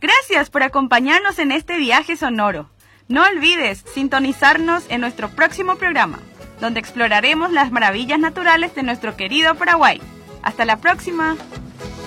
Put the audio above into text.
Gracias por acompañarnos en este viaje sonoro. No olvides sintonizarnos en nuestro próximo programa, donde exploraremos las maravillas naturales de nuestro querido Paraguay. ¡Hasta la próxima!